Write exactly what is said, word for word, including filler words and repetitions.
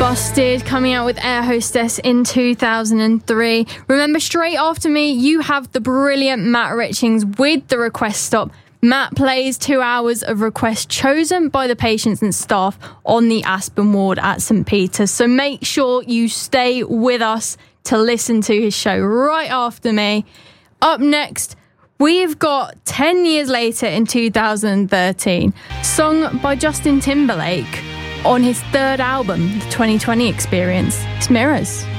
Busted coming out with Air Hostess in two thousand three. Remember, straight after me, you have the brilliant Matt Richings with the request stop. Matt plays two hours of requests chosen by the patients and staff on the Aspen ward at St Peter's. So make sure you stay with us to listen to his show right after me. Up next, we've got ten years later in two thousand thirteen, sung by Justin Timberlake on his third album, The twenty twenty Experience. It's Mirrors.